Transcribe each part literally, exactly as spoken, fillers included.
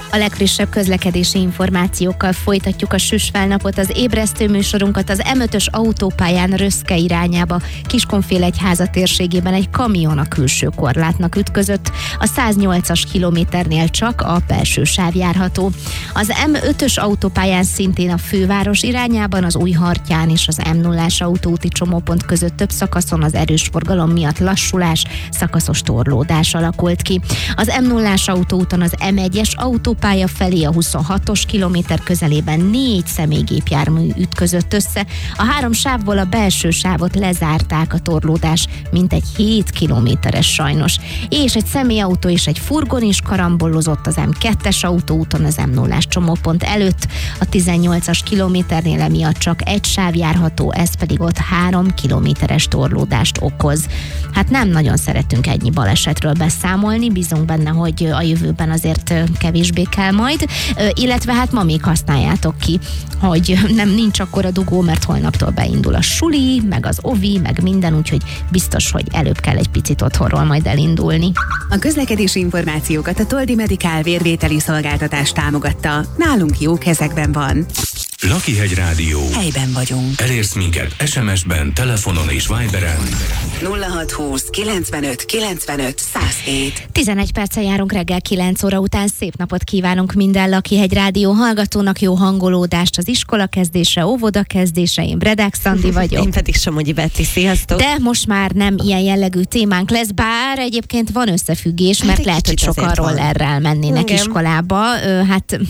A legfrissebb közlekedési információkkal folytatjuk a Süsfelnapot, az ébresztő műsorunkat. Az em ötös autópályán Röszke irányába Kiskunfélegyháza térségében egy kamion a külső korlátnak ütközött. A száznyolcas kilométernél csak a belső sáv járható. Az em ötös autópályán szintén a főváros irányában, az Újhartyán és az em nullás autóúti csomópont között több szakaszon az erős forgalom miatt lassulás, szakaszos torlódás alakult ki. Az em nullás autóúton az em egyes autópálya felé a huszonhatos kilométer közelében négy személygépjármű ütközött össze. A három sávból a belső sávot lezárták, a torlódás mintegy hét kilométeres sajnos. És egy személyautó és egy furgon is karambollozott az em kettes autóúton az em nullás csomópont előtt. A tizennyolcas kilométernél emiatt csak egy sáv járható, ez pedig ott három kilométeres torlódást okoz. Hát nem nagyon szeretünk ennyi balesetről beszámolni, bízunk benne, hogy a jövőben azért kevésbé kell majd, illetve hát ma még használjátok ki, hogy nem nincs akkora dugó, mert holnaptól beindul a suli, meg az ovi, meg minden, úgyhogy biztos, hogy előbb kell egy picit otthonról majd elindulni. A közlekedési információkat a Toldi Medical vérvételi szolgáltatás támogatta. Nálunk jó kezekben van. Lakihegy Rádió. Helyben vagyunk. Elérsz minket es em es-ben, telefonon és Viberen. nulla hat húsz kilencvenöt kilencvenöt száz hét. tizenegy perccel járunk reggel kilenc óra után. Szép napot kívánunk minden Lakihegy Rádió hallgatónak, jó hangolódást az iskola kezdése, óvoda kezdése. Én Bredák Szandi vagyok. Én pedig Somogyi Betti, sziasztok! De most már nem ilyen jellegű témánk lesz, bár egyébként van összefüggés, mert hát lehet, hogy sokan rollerrel mennének Igen. iskolába. Ö, hát...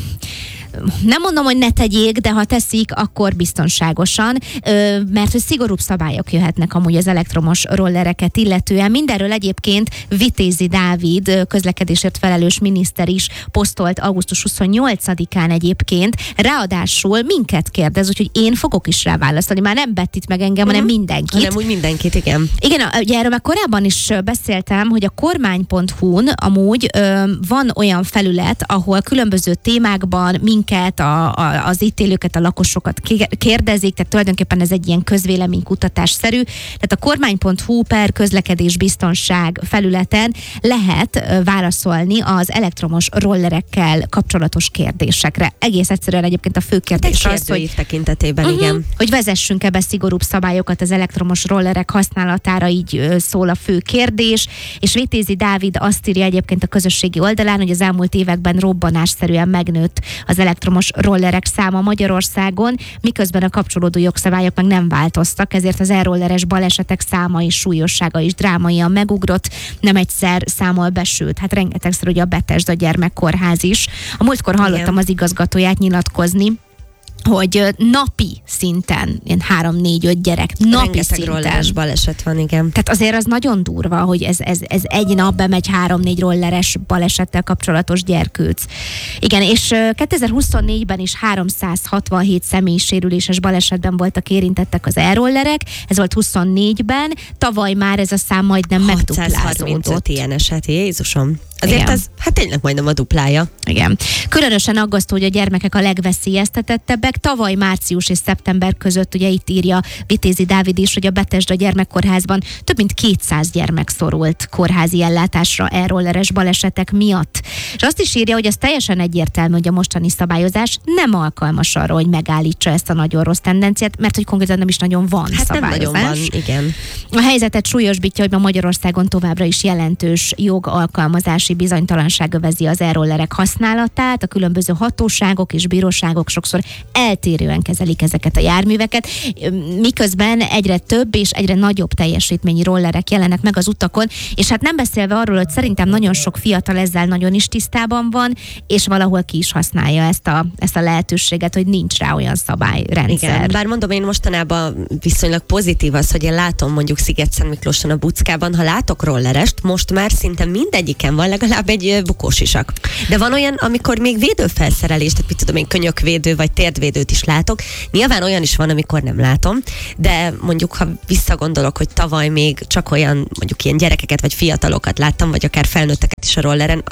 Nem mondom, hogy ne tegyék, de ha teszik, akkor biztonságosan, mert hogy szigorúbb szabályok jöhetnek amúgy az elektromos rollereket illetően. Mindenről egyébként Vitézi Dávid, közlekedésért felelős miniszter is posztolt augusztus huszonnyolcadikán egyébként. Ráadásul minket kérdez, úgyhogy én fogok is rá válaszolni. Már nem Bettit meg engem, hanem mindenkit. Hanem úgy mindenkit, igen. Igen, ugye erről már korábban is beszéltem, hogy a kormány pont hu-n amúgy ö, van olyan felület, ahol különböző témákban minket, a, a, az itt élőket, a lakosokat kérdezik, tehát tulajdonképpen ez egy ilyen közvéleménykutatásszerű. Tehát a kormány pont hu per közlekedésbiztonság felületen lehet válaszolni az elektromos rollerekkel kapcsolatos kérdésekre. Egész egyszerűen egyébként a fő kérdés egy az, hogy, tekintetében, uh-huh, igen. hogy vezessünk ebbe szigorúbb szabályokat az elektromos rollerek használatára, így szól a fő kérdés, és Vitézi Dávid azt írja egyébként a közösségi oldalán, hogy az elmúlt években robbanásszerűen megnőtt az elektromos rollerek száma Magyarországon, miközben a kapcsolódó jogszabályok meg nem változtak, ezért az e-rolleres balesetek száma és súlyossága is drámaian megugrott, nem egyszer számol be, sőt, hát rengetegszer ugye a Betesda gyermekkórház is. A múltkor hallottam Igen. az igazgatóját nyilatkozni, hogy napi szinten, ilyen három-négy-öt gyerek, napi Rengeteg szinten. rolleres baleset van, igen. Tehát azért az nagyon durva, hogy ez, ez, ez egy nap bemegy három-négy rolleres balesettel kapcsolatos gyerkőc. Igen, és kétezer-huszonnégyben is háromszázhatvanhét személysérüléses balesetben voltak érintettek az e-rollerek, ez volt huszonnégyben, tavaly már ez a szám majdnem megduplázódott. hatszázharmincöt ilyen eset, Jézusom. Azért Igen. ez, hát tényleg majdnem a duplája. Igen. Különösen aggasztó, hogy a gyermekek a legveszélyeztetettebbek. Tavaly március és szeptember között, ugye itt írja Vitézi Dávid is, hogy a Betesda gyermekkórházban több mint kétszáz gyermek szorult kórházi ellátásra e-rolleres balesetek miatt. És azt is írja, hogy ez teljesen egyértelmű, hogy a mostani szabályozás nem alkalmas arra, hogy megállítsa ezt a nagyon rossz tendenciát, mert hogy konkrétan nem is nagyon van hát szabályozás. Nem nagyon van, igen. A helyzetet súlyosbítja, hogy ma Magyarországon továbbra is jelentős jogalkalmazás bizonytalanság övezi az e-rollerek használatát, a különböző hatóságok és bíróságok sokszor eltérően kezelik ezeket a járműveket, miközben egyre több és egyre nagyobb teljesítményi rollerek jelennek meg az utakon, és hát nem beszélve arról, hogy szerintem nagyon sok fiatal ezzel nagyon is tisztában van, és valahol ki is használja ezt a, ezt a lehetőséget, hogy nincs rá olyan szabályrendszer. Igen, bár mondom, én mostanában viszonylag pozitív az, hogy én látom mondjuk Sziget-Szent Miklóson a Buckában, ha látok rollerest, most már szinte mindegyiken van legalább egy bukósisak. De van olyan, amikor még védőfelszerelést, tehát mit tudom én, könyökvédő vagy térdvédőt is látok. Nyilván olyan is van, amikor nem látom, de mondjuk, ha visszagondolok, hogy tavaly még csak olyan, mondjuk ilyen gyerekeket vagy fiatalokat láttam, vagy akár felnőtteket is a rolleren,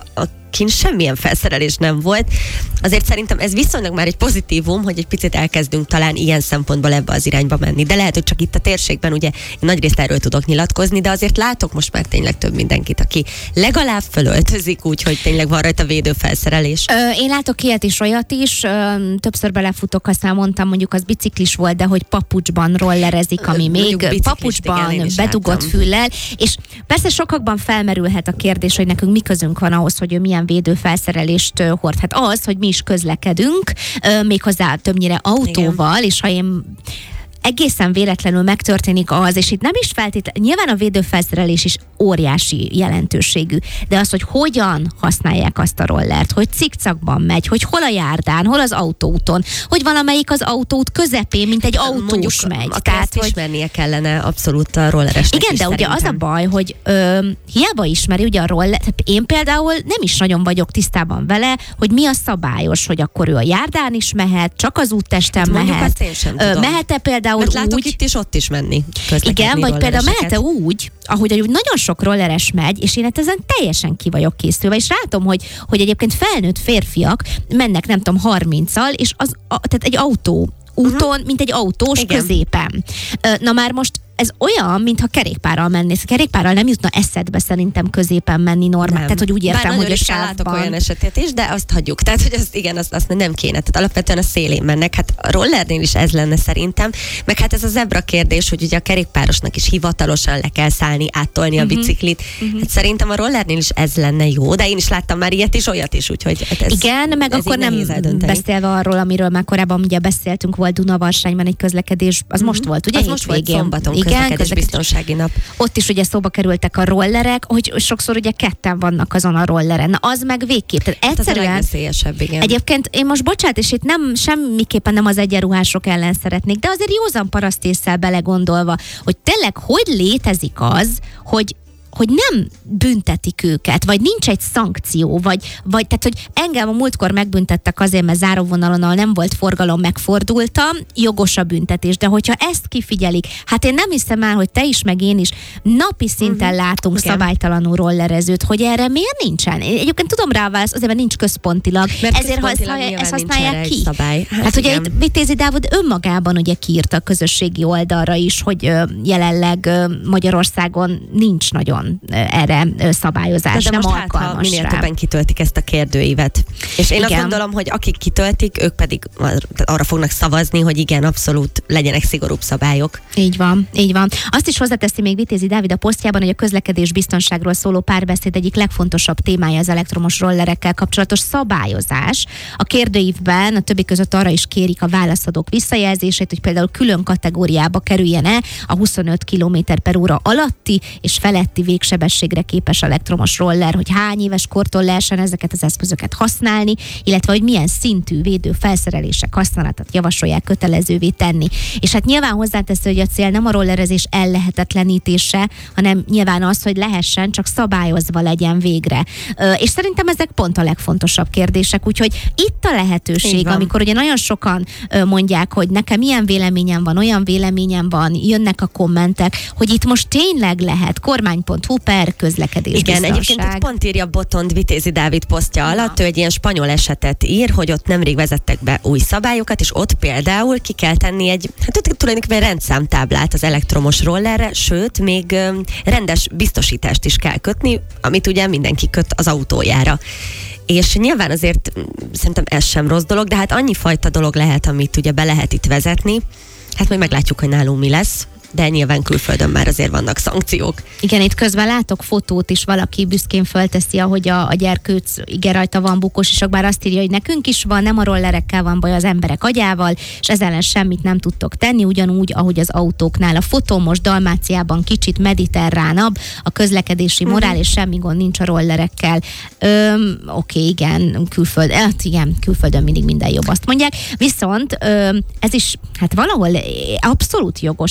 kint semmilyen felszerelés nem volt. Azért szerintem ez viszonylag már egy pozitívum, hogy egy picit elkezdünk talán ilyen szempontból ebbe az irányba menni. De lehet, hogy csak itt a térségben, ugye én nagyrészt erről tudok nyilatkozni, de azért látok most már tényleg több mindenkit, aki legalább fölöltözik úgy, hogy tényleg van rajta védőfelszerelés. Ö, én látok ilyet is, olyat is. Ö, többször belefutok, aztán mondtam, mondjuk az biciklis volt, de hogy papucsban rollerezik, ami Mondjuk még papucsban, papucsban, bedugott füllel. És persze sokakban felmerülhet a kérdés, hogy nekünk mi közünk van ahhoz, hogy ő milyen védőfelszerelést ö, hord. Hát az, hogy mi is közlekedünk, ö, méghozzá többnyire autóval, igen. És ha én egészen véletlenül megtörténik az, és itt nem is feltétlenül, nyilván a védőfelszerelés is óriási jelentőségű, de az, hogy hogyan használják azt a rollert, hogy cikcakban megy, hogy hol a járdán, hol az autóúton, hogy valamelyik az autóút közepén, mint egy autós mondjuk, megy. Tehát, hogy ismernie kellene abszolút a rolleresnek. Igen, is de szerintem. Ugye az a baj, hogy ö, hiába ismeri ugye a roller, én például nem is nagyon vagyok tisztában vele, hogy mi a szabályos, hogy akkor ő a járdán is mehet, csak az úttesten hát mehet. Ö, mehet-e például Mert látok úgy, itt is ott is menni. Igen, vagy például mehet-e úgy, ahogy nagyon sok rolleres megy, és én hát ezen teljesen ki vagyok készülve, és látom, hogy, hogy egyébként felnőtt férfiak mennek, nem tudom, harminccal, és az, a, tehát egy autó úton, uh-huh. mint egy autós igen. középen. Na már most ez olyan, mintha kerékpárral mennész. Kerékpárral nem jutna eszedbe szerintem középen menni normál. Tehát, hogy úgy értem, Bár hogy a sávban. Látok olyan esetet is, de azt hagyjuk. Tehát, hogy azt igen, azt, azt nem kéne. Tehát alapvetően a szélén mennek. Hát a rollernél is ez lenne szerintem. Meg hát ez a zebra kérdés, hogy ugye a kerékpárosnak is hivatalosan le kell szállni, áttolni uh-huh. a biciklit. Uh-huh. Hát szerintem a rollernél is ez lenne jó, de én is láttam már ilyet is, olyat is, úgyhogy hát ez, igen, meg ez akkor nem beszélve arról, amiről már korábban ugye beszéltünk, volt Dunavarságban egy közlekedés, az uh-huh. most volt, ugye? Az most volt szombaton, igen, közlekedés biztonsági nap. Ott is ugye szóba kerültek a rollerek, hogy sokszor ugye ketten vannak azon a rolleren. Na, az meg végképp. Tehát egyszerűen, hát az a legveszélyesebb, igen. Egyébként én most bocsánat, és itt nem semmiképpen nem az egyenruhások ellen szeretnék, de azért józan parasztésszel belegondolva, hogy tényleg hogy létezik az, hogy hogy nem büntetik őket, vagy nincs egy szankció, vagy, vagy tehát, hogy engem a múltkor megbüntettek azért, mert záróvonalon, ahol nem volt forgalom, megfordultam, jogos a büntetés, de hogyha ezt kifigyelik, hát én nem hiszem el, hogy te is, meg én is napi szinten uh-huh. látunk okay. szabálytalanul rollerezőt, hogy erre miért nincsen? Én egyébként tudom rá választ, azért, mert nincs központilag, mert ezért ha ezt, ezt használják ki. Szabály. Hát, hát ugye itt Vitézi Dávid önmagában ugye kiírta a közösségi oldalra is, hogy ö, jelenleg ö, Magyarországon nincs nagyon erre szabályozás, de, de nem alkalmas hát, ha minél rá. Többen kitöltik ezt a kérdőívet. És én igen. azt gondolom, hogy akik kitöltik, ők pedig arra fognak szavazni, hogy igen, abszolút legyenek szigorúbb szabályok. Így van, így van. Azt is hozzáteszi még Vitézi Dávid a posztjában, hogy a közlekedés biztonságról szóló párbeszéd egyik legfontosabb témája az elektromos rollerekkel kapcsolatos szabályozás. A kérdőívben a többi között arra is kérik a válaszadók visszajelzését, hogy például külön kategóriába kerüljen-e a huszonöt kilométer per óra alatti és feletti végsebességre képes elektromos roller, hogy hány éves kortól lehessen ezeket az eszközöket használni, illetve hogy milyen szintű védő felszerelések használatát javasolják kötelezővé tenni. És hát nyilván hozzátesző, hogy a cél nem a rollerezés ellehetetlenítése, hanem nyilván az, hogy lehessen, csak szabályozva legyen végre. Ö, és szerintem ezek pont a legfontosabb kérdések, úgyhogy itt a lehetőség, amikor ugye nagyon sokan ö, mondják, hogy nekem ilyen véleményem van, olyan véleményem van, jönnek a kommentek, hogy itt most tényleg lehet kormány pont hu per közlekedés igen, biztonság. egyébként itt pont írja Botond Vitézi Dávid posztja alatt, ő egy ilyen spanyol esetet ír, hogy ott nemrég vezettek be új szabályokat, és ott például ki kell tenni egy, hát tulajdonképpen egy rendszámtáblát az elektromos rollerre, sőt, még um, rendes biztosítást is kell kötni, amit ugye mindenki köt az autójára. És nyilván azért szerintem ez sem rossz dolog, de hát annyi fajta dolog lehet, amit ugye be lehet itt vezetni. Hát majd meglátjuk, hogy nálunk mi lesz. De nyilván külföldön már azért vannak szankciók. Igen, itt közben látok fotót is, valaki büszkén fölteszi, ahogy a, a gyerkőc, igen, rajta van bukós, és bár azt írja, hogy nekünk is van, nem a rollerekkel van baj, az emberek agyával, és ezzel ellen semmit nem tudtok tenni, ugyanúgy, ahogy az autóknál. A fotó most Dalmáciában kicsit mediterránabb, a közlekedési morál, uh-huh. és semmi gond nincs a rollerekkel. Öm, oké, igen, külföld, hát igen, külföldön mindig minden jobb, azt mondják. Viszont öm, ez is, hát valahol abszolút jogos szerint,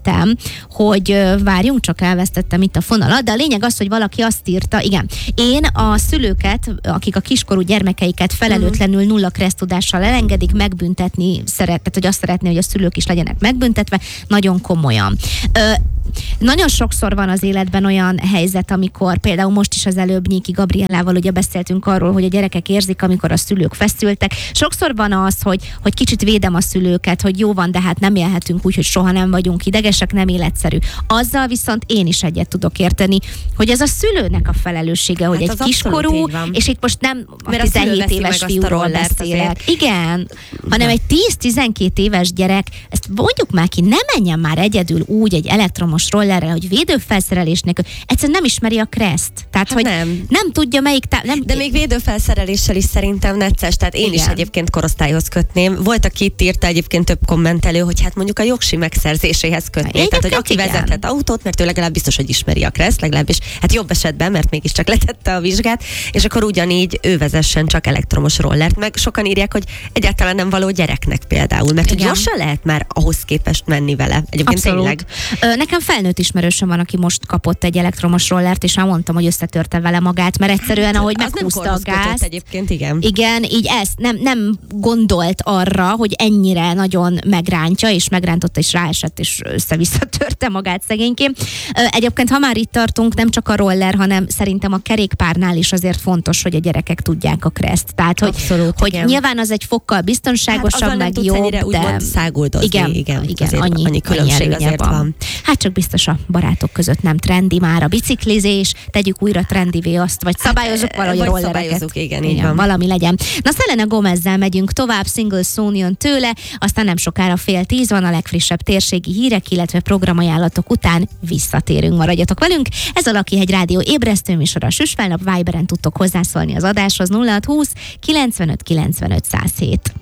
szerintem, hogy ö, várjunk, csak elvesztettem itt a fonalat, de a lényeg az, hogy valaki azt írta, igen, én a szülőket, akik a kiskorú gyermekeiket felelőtlenül nulla kressz tudással elengedik, megbüntetni szeret, tehát hogy azt szeretné, hogy a szülők is legyenek megbüntetve, nagyon komolyan. Ö, Nagyon sokszor van az életben olyan helyzet, amikor például most is az előbb Nyíki Gabriellával ugye beszéltünk arról, hogy a gyerekek érzik, amikor a szülők feszültek. Sokszor van az, hogy, hogy kicsit védem a szülőket, hogy jó van, de hát nem élhetünk úgy, hogy soha nem vagyunk idegesek, nem életszerű. Azzal viszont én is egyet tudok érteni, hogy ez a szülőnek a felelőssége, hogy Hát egy kiskorú, és itt most nem a tizenhét éves fiúról beszélek. Igen, hanem egy tíz-tizenkét éves gyerek, ezt mondjuk már ki, ne menjen már egyedül úgy egy elektromos rollerrel, hogy védőfelszerelés nélkül, egyszerűen nem ismeri a kreszt. Tehát, Hát hogy nem. nem tudja melyik... Tá- nem, De még védőfelszereléssel is szerintem necces, tehát én Igen. is egyébként korosztályhoz kötném. Volt, aki itt írta egyébként több kommentelő, hogy hát mondjuk a jogsi megszerzéséhez kötné. Egyébként Tehát, hogy aki igen. vezethet autót, mert ő legalább biztos, hogy ismeri a kreszt, legalábbis hát jobb esetben, mert mégiscsak letette a vizsgát, és akkor ugyanígy ő vezessen csak elektromos rollert. Meg sokan írják, hogy egyáltalán nem való gyereknek például, mert hogy Igen. lassan lehet már ahhoz képest menni vele. Egyébként Abszolút. tényleg. Ö, Nekem felnőtt ismerősöm van, aki most kapott egy elektromos rollert, és már mondtam, hogy összetörte vele magát, mert egyszerűen, ahogy Az nem meghúzta a korhoz kötött gázt. egyébként, igen. Igen, így ezt nem, nem gondolt arra, hogy ennyire nagyon megrántja, és megrántotta, és ráesett, és össze-vissza törte magát szegénykém. Ö, Egyébként, ha már itt tartunk, nem csak a roller, hanem szerintem a kerékpárnál is azért fontos, hogy a gyerekek tudják a kreszt. Tehát, hogy, Abszolút, hogy igen. nyilván az egy fokkal biztonságosabb, Hát azzal nem meg tudsz jobb, ennyire de... úgymond száguldozni. Igen, igen, igen, azért annyi, annyi különbség annyi azért van. Hát csak biztos a barátok között nem trendi már a biciklizés, tegyük újra trendivé azt, vagy szabályozzuk valahogy a vagy rollereket. szabályozzuk, igen, így van. Valami legyen. Na, Selena Gomezzel megyünk tovább, Single Soon jön tőle, aztán nem sokára fél tíz van a legfrissebb térségi hírek, illetve programajánlatok után visszatérünk, maradjatok velünk. Ez a Lakihegy Rádió ébresztő műsora, a Süsfelnap, Viberen tudtok hozzászólni az adáshoz nulla hat húsz kilencvenöt kilencvenöt száz hét.